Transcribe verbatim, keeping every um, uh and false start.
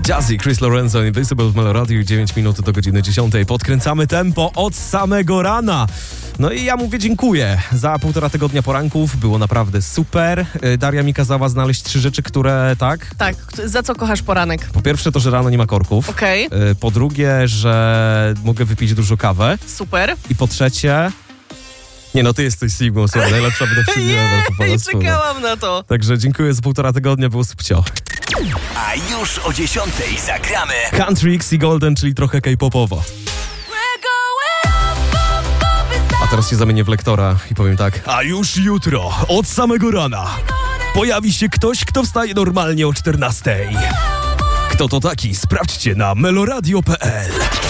Jazzy, Chris Lorenzo, Invisible w Meloradiu, dziewięć minut do godziny dziesiątej. Podkręcamy tempo od samego rana. No i ja mówię dziękuję za półtora tygodnia poranków. Było naprawdę super. Daria mi kazała znaleźć trzy rzeczy, które tak... Tak, za co kochasz poranek? Po pierwsze to, że rano nie ma korków. Okej. Okay. Po drugie, że mogę wypić dużo kawę. Super. I po trzecie... Nie no, ty jesteś Sigmą, słuchaj, najlepsza wydawczyni ever po polsku. Czekałam na to. Także dziękuję za półtora tygodnia, było subcio. A już o dziesiątej zagramy Country X i Golden, czyli trochę K-popowo. A teraz się zamienię w lektora i powiem tak. A już jutro, od samego rana, pojawi się ktoś, kto wstaje normalnie o czternastej. Kto to taki? Sprawdźcie na meloradio kropka p l.